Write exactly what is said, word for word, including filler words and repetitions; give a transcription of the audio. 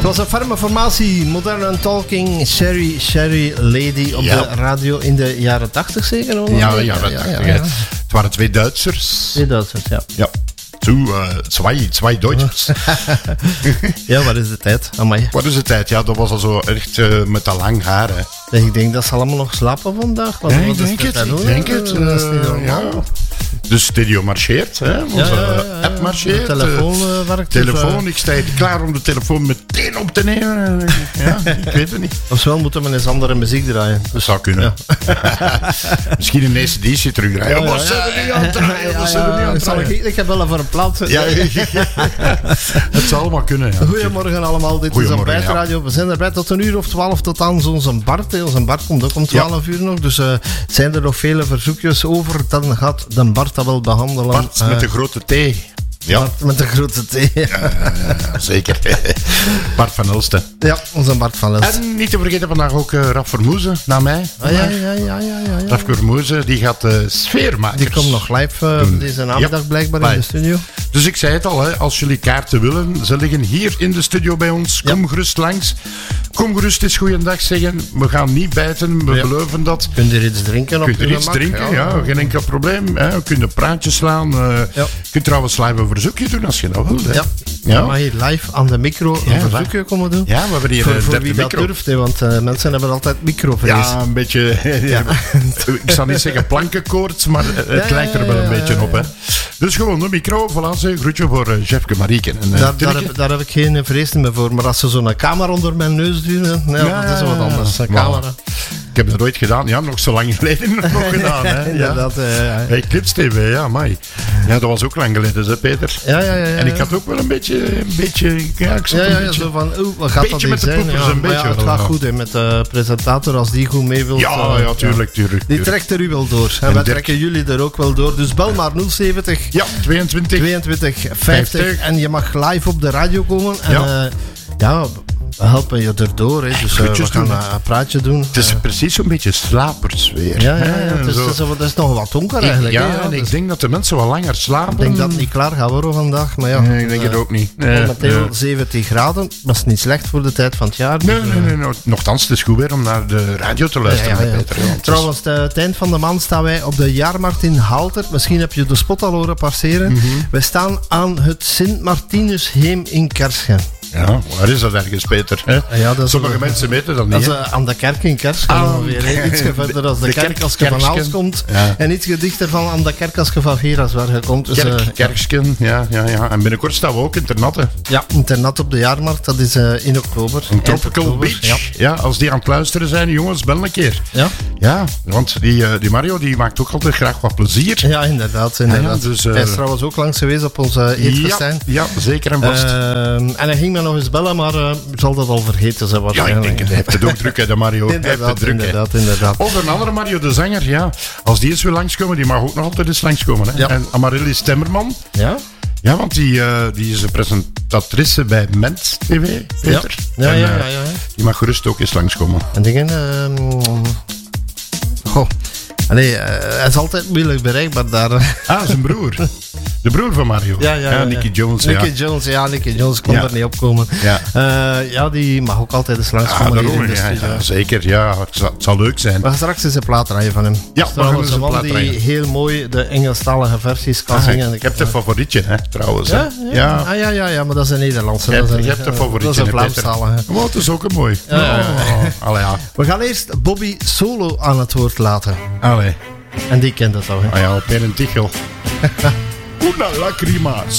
was een ferme formatie, Modern Talking, Sherry, Sherry Lady op ja. de radio in de jaren tachtig zeker? Of? Ja, jaren tachtig. Ja, ja, ja. Het waren twee Duitsers. Twee Duitsers, ja. Ja. Zo, uh, twee, twee Duitsers. Ja, wat is de tijd? Amai. Wat is de tijd? Ja, dat was al zo echt uh, met dat lang haar. Hè. Ik denk dat ze allemaal nog slapen vandaag. Ja, ik denk het. Ik denk het. Uh, dat is niet normaal. Ja. De studio marcheert, hè? Onze ja, ja, ja, app marcheert. De telefoon uh, werkt. Telefoon, dus, ik sta hier klaar om de telefoon meteen op te nemen. Ja, ik weet het niet. Ofwel moeten we eens andere muziek draaien. Dat zou kunnen. Ja. Misschien een A C D C terugdraaien. Ja, wat zijn we nu aan het draaien? Wat zijn we nu aan het draaien? Ik heb wel even een plaats. Ja, het zou allemaal kunnen. Ja. Goedemorgen allemaal, dit is Ontbijtradio. Ja. We zijn erbij tot een uur of twaalf tot aan zo'n Bart. Onze Bart komt ook om twaalf ja. uur nog. Dus uh, zijn er nog vele verzoekjes over, dan gaat de Bart dat wel behandelen. Bart uh, met de grote T. Ja. Bart met de grote T. Ja, zeker. Bart van Elsten. Ja, onze Bart van Elsten. En niet te vergeten vandaag ook uh, Raf Vermoezen, na mij. Ah, ja, ja, ja, ja, ja, ja. Raf Vermoezen, die gaat uh, sfeermakers. Die komt nog live uh, deze namiddag ja. blijkbaar Bye. in de studio. Dus ik zei het al, hè, als jullie kaarten willen, ze liggen hier in de studio bij ons. Kom ja. gerust langs. Kom gerust eens goeiedag zeggen. We gaan niet bijten, we ja. beloven dat. Kun je er iets drinken? Kun je er iets mak? drinken, ja, ja, geen enkel probleem. Hè. We kunnen praatjes slaan. Uh, ja. Je kunt trouwens live een verzoekje doen als je dat wil. Hè. Ja. Ja. Maar hier live aan de micro een ja, verzoekje komen doen. Ja, we hebben hier voor, een voor wie dat micro. durft, hè, want uh, mensen hebben altijd microvrees. Ja, een beetje. Ja. Ik zal niet zeggen plankenkoorts, maar het ja, lijkt er wel een ja, beetje ja, ja. op. Hè. Dus gewoon de micro, voilà, een groetje voor uh, Jefke Marieke. En, uh, daar, daar, heb, daar heb ik geen vrees meer voor, maar als ze zo'n camera onder mijn neus duwen, ja, ja, dat is wat anders. Een camera. Ik heb dat ooit gedaan, ja, nog zo lang geleden nog gedaan. Hè. Inderdaad, ja. Ja, ja. Hey, Clips T V, ja, amai. Ja, dat was ook lang geleden, hè, Peter? Ja, ja, ja, ja. En ik had ook wel een beetje, een beetje, ja, ik zat ja, ja, een beetje, zo van, oeh, wat gaat dat met de poepers, ja, een beetje. Ja, het gaat goed, hè, met de presentator, als die goed mee wil. Ja, uh, ja, tuurlijk, tuurlijk. Die trekt er u wel door. En, en wij trekken jullie er ook wel door. Dus bel maar nul zeventig. Ja, tweeëntwintig. tweeëntwintig, vijftig. En je mag live op de radio komen. En, ja. Uh, ja, we helpen je erdoor, hè. Dus uh, we gaan uh, een praatje doen. Het is uh, precies zo'n beetje slapersfeer. Ja, ja, ja. Het, is, het, is, het is nog wat donker eigenlijk. Ja, hè, ja en dus ik denk dat de mensen wel langer slapen. Ik denk dat het niet klaar gaat worden vandaag. Maar ja, nee, ik denk uh, het ook niet. Nee, momenteel nee. zeventig graden. Dat is niet slecht voor de tijd van het jaar. Nee, dus, nee, nee, nee. Nochtans, het is goed weer om naar de radio te luisteren. Ja, ja, ja. Peter, ja. Trouwens, de, het eind van de maand staan wij op de jaarmarkt in Haltert. Misschien heb je de spot al horen passeren. Mm-hmm. Wij staan aan het Sint-Martinusheem in Kerschen. Ja, waar is dat ergens, Peter? Ja, dat Sommige een, mensen weten dat niet. Dat is uh, aan de kerk in Kerschen. Ah, weer, iets verder als de, de kerk, kerk als je van Hals komt. Ja. En iets dichter van aan de kerk als je van Veras waar je komt. Dus, kerk, uh, Kerksken, ja, ja, ja. En binnenkort staan we ook internatten. Ja, internat op de jaarmarkt. Dat is uh, in oktober. Een Tropical oktober, Beach. Ja. ja, als die aan het luisteren zijn, jongens, bel een keer. Ja? Ja, want die, uh, die Mario die maakt ook altijd graag wat plezier. Ja, inderdaad. inderdaad. Ja, dus, uh, hij is trouwens ook langs geweest op onze eetfestijn. Ja, ja, zeker en vast. Uh, en hij ging me nog eens bellen, maar uh, zal dat al vergeten zijn waarschijnlijk. Ja, ik denk het. Hij heeft het ook druk, hè, de Mario. Inderdaad, het druk, inderdaad, inderdaad. Of een andere Mario, de zanger, ja. Als die eens wil langskomen, die mag ook nog altijd eens langskomen. Hè. Ja. En Amaryllis Temmerman. Ja? Ja, want die, uh, die is een presentatrice bij Ment T V, Peter. Ja, ja, en, ja, uh, ja, ja. Die mag gerust ook eens langskomen. En dingen... Uh, goh. Nee, uh, hij is altijd moeilijk bereikbaar daar. Ah, zijn broer. De broer van Mario. Ja, ja, ja, ja Nicky Jones. Nicky ja. Jones, ja, Nicky Jones kon ja. er niet opkomen. Ja. Uh, ja, die mag ook altijd eens langskomen. Ah, daarom, in de ja, ja, zeker, ja. Het zal, het zal leuk zijn. We gaan straks eens een plaat draaien van hem. Ja, we gaan eens een man plaat die draaien. heel mooi de Engelstalige versies kan ah, zingen. Ik heb de favorietje, hè, trouwens. Ja? Hè. Ja. Ja. Ah, ja, ja, ja, maar dat is een Nederlandse. Je hebt, dat is een, je hebt de favorietje. Dat is een Vlaamstalige. Maar het is ook een mooi. Ja, ja, ja. Oh, allee, ja. We gaan eerst Bobby Solo aan het woord laten. Allee. En die kent dat al, hè? Ah ja, op een tichel. Una lacrimas.